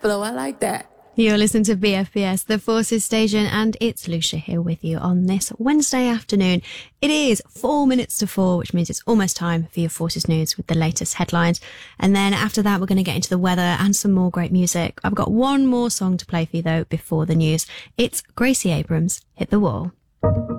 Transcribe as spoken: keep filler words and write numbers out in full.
flow. I like that. You're listening to B F B S, the Forces Station, and it's Lucia here with you on this Wednesday afternoon. It is four minutes to four, which means it's almost time for your Forces News with the latest headlines. And then after that, we're going to get into the weather and some more great music. I've got one more song to play for you, though, before the news. It's Gracie Abrams, Hit the Wall.